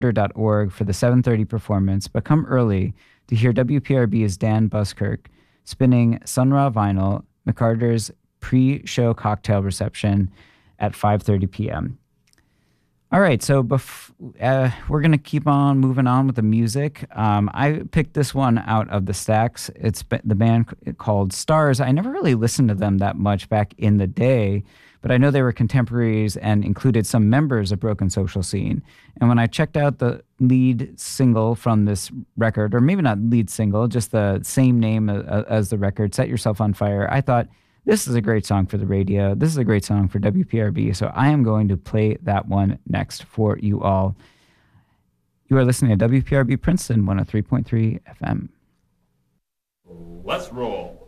org for the 7:30 performance, but come early to hear WPRB's Dan Buskirk spinning Sun Ra vinyl, McCarter's pre-show cocktail reception at 5:30 p.m. All right, so we're going to keep on moving on with the music. I picked this one out of the stacks. It's the band called Stars. I never really listened to them that much back in the day, but I know they were contemporaries and included some members of Broken Social Scene. And when I checked out the lead single from this record, or maybe not lead single, just the same name as the record, Set Yourself on Fire, I thought, this is a great song for the radio. This is a great song for WPRB. So I am going to play that one next for you all. You are listening to WPRB Princeton 103.3 FM. Let's roll.